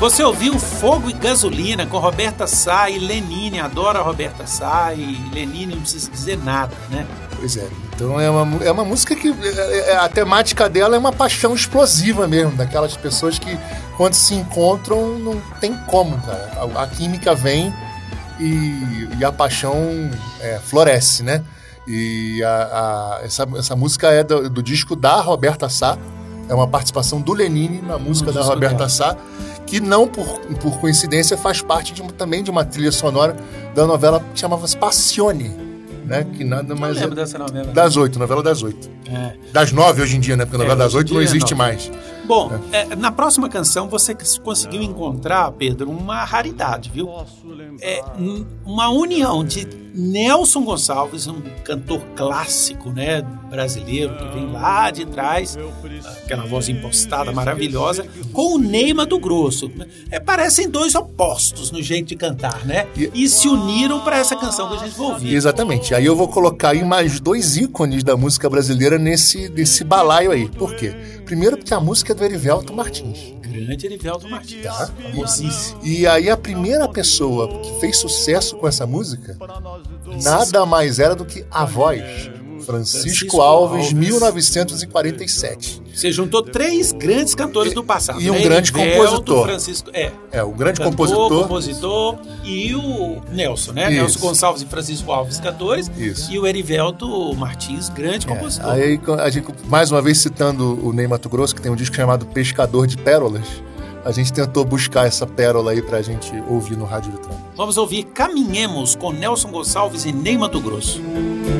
Você ouviu Fogo e Gasolina com Roberta Sá e Lenine. Adoro a Roberta Sá e Lenine, não precisa dizer nada, né? Pois é. Então é uma música que a temática dela é uma paixão explosiva mesmo, daquelas pessoas que quando se encontram não tem como, cara. A química vem e a paixão floresce, né? E essa música é do disco da Roberta Sá, é uma participação do Lenine na música da Roberta Sá, que não por coincidência faz parte também de uma trilha sonora da novela que chamava-se Passione, né? Que nada mais lembro dessa novela. Novela das 8. Das 9 hoje em dia, né? Porque a novela das 8 não existe mais. Bom, na próxima canção você conseguiu encontrar, Pedro, uma raridade, viu? Uma união de Nelson Gonçalves, um cantor clássico, né, brasileiro, que vem lá de trás, aquela voz impostada maravilhosa, com o Ney Matogrosso. Parecem dois opostos no jeito de cantar, né? E se uniram para essa canção que a gente vai ouvir. Exatamente. Aí eu vou colocar aí mais dois ícones da música brasileira nesse balaio aí. Por quê? Primeiro porque a música é do Erivelto Martins. Grande Erivelto Martins. Tá? E aí a primeira pessoa que fez sucesso com essa música nada mais era do que a voz. Francisco Alves, 1947. Você juntou três grandes cantores do passado. E um grande compositor. O grande compositor e o Nelson, né? Isso. Nelson Gonçalves e Francisco Alves, cantores. Isso. E o Erivelto Martins, grande compositor. Aí a gente, mais uma vez citando o Ney Matogrosso, que tem um disco chamado Pescador de Pérolas, a gente tentou buscar essa pérola aí pra gente ouvir no Rádio Vitrão. Vamos ouvir Caminhemos com Nelson Gonçalves e Ney Matogrosso.